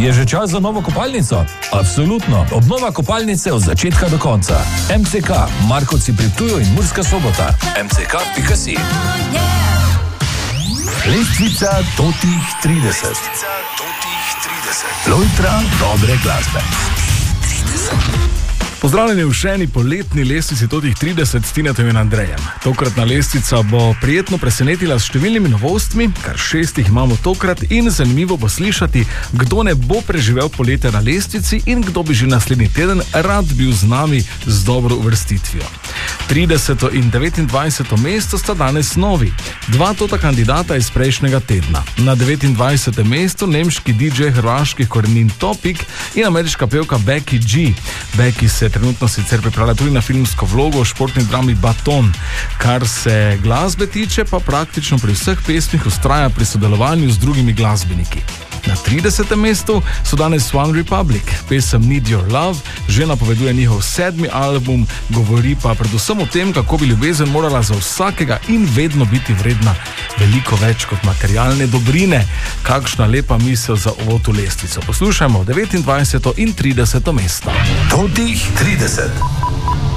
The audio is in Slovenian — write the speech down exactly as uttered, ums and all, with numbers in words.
Je že čas za novo kopalnico? Absolutno. Obnova kopalnice od začetka do konca. M C K, Markovci pri Ptuju in Murska Sobota. m c k pika si. Lestvica totih trideset. Lojtra dobre glasbe. Pozdravljeni v še eni poletni lestvici totih trideset s Tinetom in Andrejem. Tokratna lestvica bo prijetno presenetila s številnimi novostmi, kar šestih imamo tokrat, in zanimivo bo slišati, kdo ne bo preživel poletje na lestvici in kdo bi že naslednji teden rad bil z nami z dobro uvrstitvijo. trideseto in devetindvajseto mesto sta danes novi. Dva tota kandidata iz prejšnjega tedna. Na devetindvajsetem mestu nemški D J hrvaških korenin Topik in ameriška pevka Becky G. Becky se trenutno sicer pripravlja tudi na filmsko vlogo v športni drami Baton. Kar se glasbe tiče, pa praktično pri vseh pesmih ustraja pri sodelovanju z drugimi glasbeniki. Na tridesetem mestu so danes One Republic. Pesem Need Your Love že napoveduje njihov sedmi album, govori pa predvsem o tem, kako bi ljubezen morala za vsakega in vedno biti vredna veliko več kot materialne dobrine. Kakšna lepa misel za ovo lestvico. Poslušajmo devetindvajseto in trideseto mesto. Totih trideset.